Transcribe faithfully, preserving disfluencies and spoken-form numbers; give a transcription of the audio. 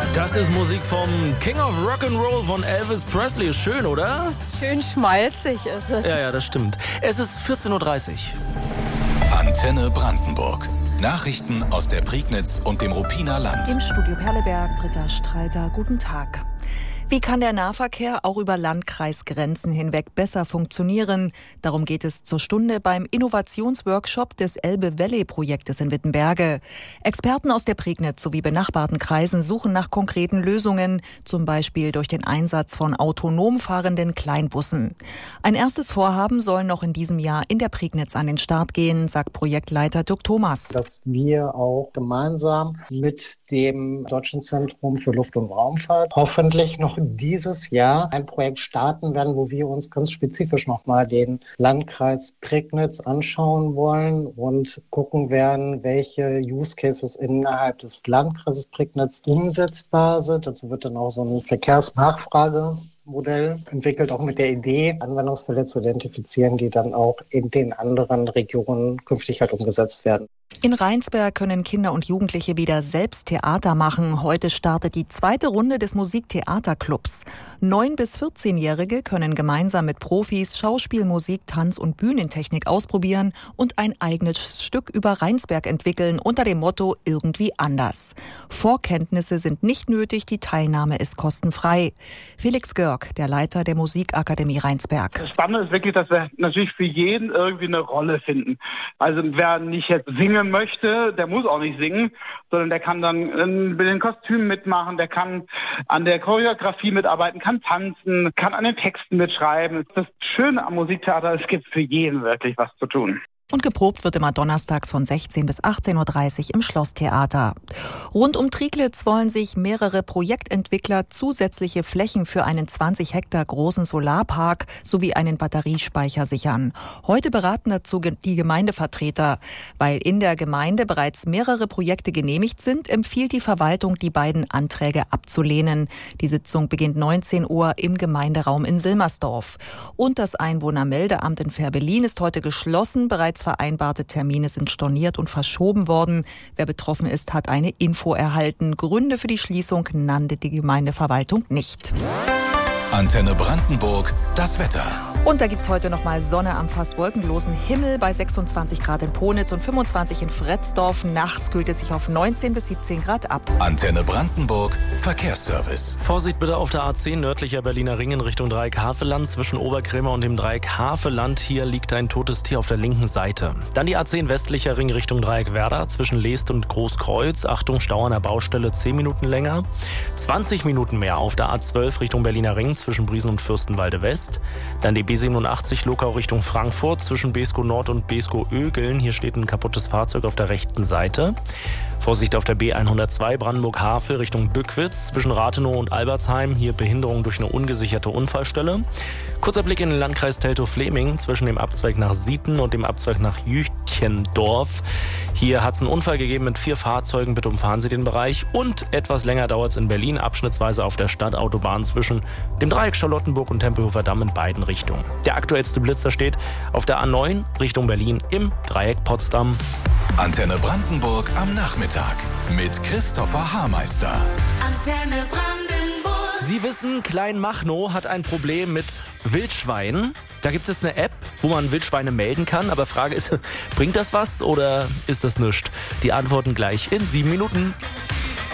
Das ist Musik vom King of Rock'n'Roll von Elvis Presley. Schön, oder? Schön schmalzig ist es. Ja, ja, das stimmt. Es ist vierzehn Uhr dreißig. Antenne Brandenburg. Nachrichten aus der Prignitz und dem Ruppiner Land. Im Studio Perleberg, Britta Streiter, guten Tag. Wie kann der Nahverkehr auch über Landkreisgrenzen hinweg besser funktionieren? Darum geht es zur Stunde beim Innovationsworkshop des Elbe-Valley-Projektes in Wittenberge. Experten aus der Prignitz sowie benachbarten Kreisen suchen nach konkreten Lösungen, zum Beispiel durch den Einsatz von autonom fahrenden Kleinbussen. Ein erstes Vorhaben soll noch in diesem Jahr in der Prignitz an den Start gehen, sagt Projektleiter Dirk Thomas. Dass wir auch gemeinsam mit dem Deutschen Zentrum für Luft- und Raumfahrt hoffentlich noch dieses Jahr ein Projekt starten werden, wo wir uns ganz spezifisch nochmal den Landkreis Prignitz anschauen wollen und gucken werden, welche Use Cases innerhalb des Landkreises Prignitz umsetzbar sind. Dazu wird dann auch so ein Verkehrsnachfragemodell entwickelt, auch mit der Idee, Anwendungsfälle zu identifizieren, die dann auch in den anderen Regionen künftig halt umgesetzt werden. In Rheinsberg können Kinder und Jugendliche wieder selbst Theater machen. Heute startet die zweite Runde des Musiktheaterclubs. neun bis vierzehnjährige können gemeinsam mit Profis Schauspiel, Musik, Tanz und Bühnentechnik ausprobieren und ein eigenes Stück über Rheinsberg entwickeln unter dem Motto irgendwie anders. Vorkenntnisse sind nicht nötig, die Teilnahme ist kostenfrei. Felix Görg, der Leiter der Musikakademie Rheinsberg. Das Spannende ist wirklich, dass wir natürlich für jeden irgendwie eine Rolle finden. Also wer nicht jetzt singen möchte, der muss auch nicht singen, sondern der kann dann in den Kostümen mitmachen, der kann an der Choreografie mitarbeiten, kann tanzen, kann an den Texten mitschreiben. Das Schöne am Musiktheater, es gibt für jeden wirklich was zu tun. Und geprobt wird immer donnerstags von sechzehn bis achtzehn Uhr dreißig im Schlosstheater. Rund um Trieglitz wollen sich mehrere Projektentwickler zusätzliche Flächen für einen zwanzig Hektar großen Solarpark sowie einen Batteriespeicher sichern. Heute beraten dazu die Gemeindevertreter. Weil in der Gemeinde bereits mehrere Projekte genehmigt sind, empfiehlt die Verwaltung, die beiden Anträge abzulehnen. Die Sitzung beginnt neunzehn Uhr im Gemeinderaum in Silmersdorf. Und das Einwohnermeldeamt in Fehrbellin ist heute geschlossen. Bereits vereinbarte Termine sind storniert und verschoben worden. Wer betroffen ist, hat eine Info erhalten. Gründe für die Schließung nannte die Gemeindeverwaltung nicht. Antenne Brandenburg, das Wetter. Und da gibt's heute noch mal Sonne am fast wolkenlosen Himmel bei sechsundzwanzig Grad in Ponitz und fünfundzwanzig in Fretzdorf. Nachts kühlt es sich auf neunzehn bis siebzehn Grad ab. Antenne Brandenburg, Verkehrsservice. Vorsicht bitte auf der A zehn nördlicher Berliner Ring in Richtung Dreieck Havelland zwischen Oberkrämer und dem Dreieck Havelland. Hier liegt ein totes Tier auf der linken Seite. Dann die A zehn westlicher Ring Richtung Dreieck Werder zwischen Leest und Großkreuz. Achtung, Stau an der Baustelle zehn Minuten länger. zwanzig Minuten mehr auf der A zwölf Richtung Berliner Ring zwischen Briesen und Fürstenwalde West. Dann die B siebenundachtzig Lokau Richtung Frankfurt zwischen Beeskow Nord und Beeskow Ögeln. Hier steht ein kaputtes Fahrzeug auf der rechten Seite. Vorsicht auf der B hundertzwei Brandenburg-Havel Richtung Bückwitz zwischen Rathenow und Albertsheim. Hier Behinderung durch eine ungesicherte Unfallstelle. Kurzer Blick in den Landkreis Teltow-Fleming zwischen dem Abzweig nach Sieten und dem Abzweig nach Jüchendorf. Hier hat es einen Unfall gegeben mit vier Fahrzeugen. Bitte umfahren Sie den Bereich. Und etwas länger dauert es in Berlin, abschnittsweise auf der Stadtautobahn zwischen dem Dreieck Charlottenburg und Tempelhofer Damm in beiden Richtungen. Der aktuellste Blitzer steht auf der A neun Richtung Berlin im Dreieck Potsdam. Antenne Brandenburg am Nachmittag mit Christopher Haarmeister. Antenne Brandenburg. Sie wissen, Kleinmachnow hat ein Problem mit Wildschweinen. Da gibt es jetzt eine App, wo man Wildschweine melden kann. Aber Frage ist, bringt das was oder ist das nichts? Die Antworten gleich in sieben Minuten.